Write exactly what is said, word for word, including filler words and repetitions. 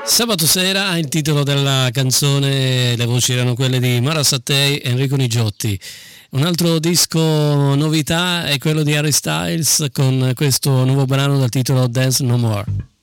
Sabato sera, il titolo della canzone, le voci erano quelle di Mara Sattei e Enrico Nigiotti. Un altro disco novità è quello di Harry Styles con questo nuovo brano dal titolo Dance No More.